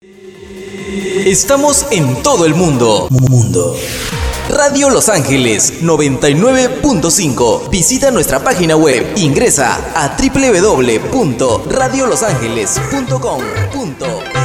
Estamos en todo el mundo. Radio Los Ángeles 99.5. Visita nuestra página web. Ingresa a www.radiolosangeles.com.es.